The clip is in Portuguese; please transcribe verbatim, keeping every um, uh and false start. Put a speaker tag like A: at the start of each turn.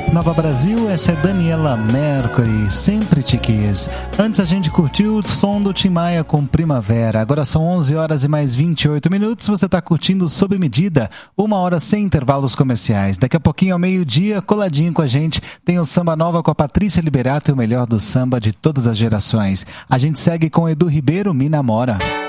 A: Nova Brasil, essa é Daniela Mercury, Sempre Te Quis. Antes a gente curtiu o som do Tim Maia com Primavera. Agora são onze horas e mais vinte e oito minutos. Você está curtindo Sob Medida, uma hora sem intervalos comerciais. Daqui a pouquinho ao meio-dia, coladinho com a gente, tem o Samba Nova com a Patrícia Liberato e o melhor do samba de todas as gerações. A gente segue com Edu Ribeiro, Me Namora.